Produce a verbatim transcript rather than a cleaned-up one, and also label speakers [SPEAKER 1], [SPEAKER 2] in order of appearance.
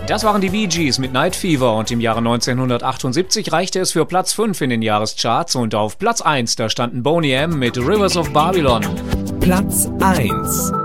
[SPEAKER 1] Das waren die Bee Gees mit Night Fever und im Jahre neunzehnhundertachtundsiebzig reichte es für Platz fünf in den Jahrescharts und auf Platz eins, da standen Boney M. mit Rivers of Babylon.
[SPEAKER 2] Platz eins.